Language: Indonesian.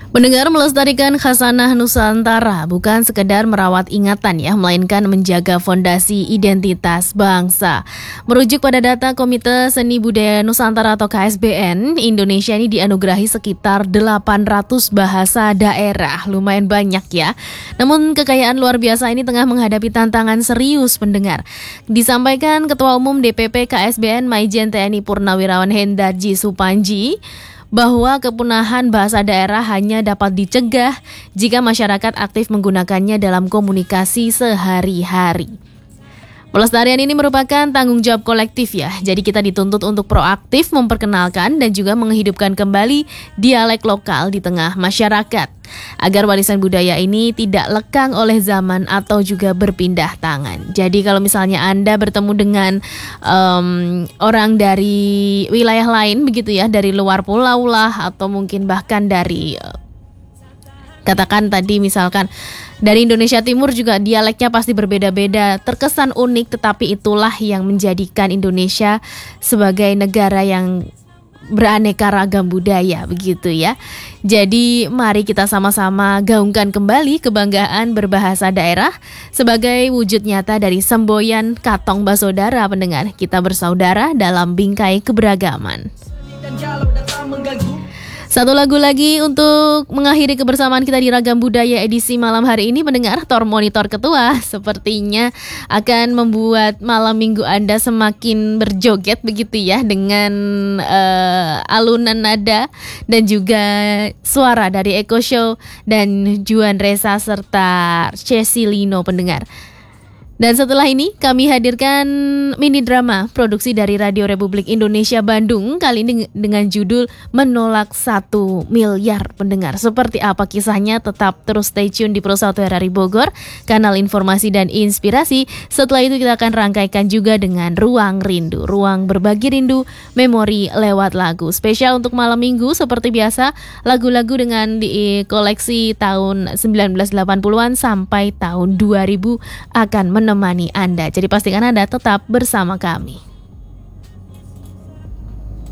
Mendengar melestarikan khasanah Nusantara bukan sekedar merawat ingatan ya, melainkan menjaga fondasi identitas bangsa. Merujuk pada data Komite Seni Budaya Nusantara atau KSBN, Indonesia ini dianugerahi sekitar 800 bahasa daerah. Lumayan banyak ya. Namun kekayaan luar biasa ini tengah menghadapi tantangan serius pendengar. Disampaikan Ketua Umum DPP KSBN Maijen TNI Purnawirawan Hendarji Supanji, bahwa kepunahan bahasa daerah hanya dapat dicegah jika masyarakat aktif menggunakannya dalam komunikasi sehari-hari. Pelestarian ini merupakan tanggung jawab kolektif ya, jadi kita dituntut untuk proaktif memperkenalkan dan juga menghidupkan kembali dialek lokal di tengah masyarakat, agar warisan budaya ini tidak lekang oleh zaman atau juga berpindah tangan. Jadi kalau misalnya Anda bertemu dengan orang dari wilayah lain begitu ya, dari luar pulau lah, atau mungkin bahkan dari katakan tadi misalkan dari Indonesia Timur, juga dialeknya pasti berbeda-beda, terkesan unik, tetapi itulah yang menjadikan Indonesia sebagai negara yang beraneka ragam budaya begitu ya. Jadi mari kita sama-sama gaungkan kembali kebanggaan berbahasa daerah sebagai wujud nyata dari semboyan Katong Basodara pendengar. Kita bersaudara dalam bingkai keberagaman. Satu lagu lagi untuk mengakhiri kebersamaan kita di Ragam Budaya edisi malam hari ini mendengar. Tor Monitor Ketua sepertinya akan membuat malam minggu Anda semakin berjoget begitu ya, dengan alunan nada dan juga suara dari Eko Show dan Juan Reza serta Cesilino pendengar. Dan setelah ini kami hadirkan mini drama produksi dari Radio Republik Indonesia Bandung, kali ini dengan judul Menolak 1 Miliar pendengar. Seperti apa kisahnya? Tetap terus stay tune di Pro 1 RRI Bogor, kanal informasi dan inspirasi. Setelah itu kita akan rangkaikan juga dengan Ruang Rindu, ruang berbagi rindu, memori lewat lagu. Spesial untuk malam minggu seperti biasa, lagu-lagu dengan di koleksi tahun 1980-an sampai tahun 2000 akan menemani Anda. Jadi pastikan Anda tetap bersama kami.